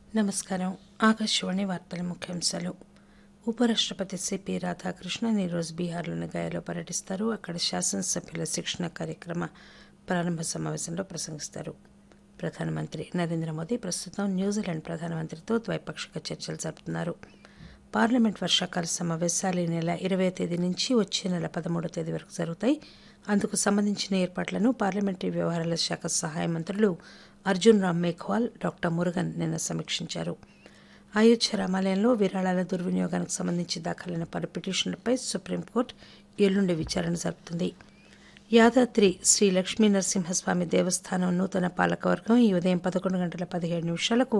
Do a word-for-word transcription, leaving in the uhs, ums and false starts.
నమస్కారం. ఆకాశవాణి వార్తల ముఖ్యాంశాలు. ఉపరాష్టపతి సిపి రాధాకృష్ణన్ ఈరోజు బీహార్లోని గయాలో పర్యటిస్తారు. అక్కడ శాసనసభ్యుల శిక్షణ కార్యక్రమ ప్రారంభ సమావేశంలో ప్రసంగిస్తారు. ప్రధానమంత్రి నరేంద్ర మోదీ ప్రస్తుతం న్యూజిలాండ్ ప్రధానమంత్రితో ద్వైపాక్షిక చర్చలు జరుపుతున్నారు. పార్లమెంట్ వర్షాకాల సమావేశాలు ఈ నెల ఇరవై తేదీ నుంచి వచ్చే నెల పదమూడవ తేదీ వరకు జరుగుతాయి. అందుకు సంబంధించిన ఏర్పాట్లను పార్లమెంటరీ వ్యవహారాల శాఖ సహాయ మంత్రులు అర్జున్ రామ్ మేఘ్వాల్, డాక్టర్ మురుగన్ నిన్న సమీక్షించారు. అయోధ్య రామాలయంలో విరాళాల దుర్వినియోగానికి సంబంధించి దాఖలైన పలు పిటిషన్లపై సుప్రీంకోర్టు ఎల్లుండి విచారణ జరుపుతుంది. యాదాద్రి శ్రీ లక్ష్మీ నరసింహస్వామి దేవస్థానం నూతన పాలకవర్గం ఈ ఉదయం పదకొండు గంటల పదిహేడు నిమిషాలకు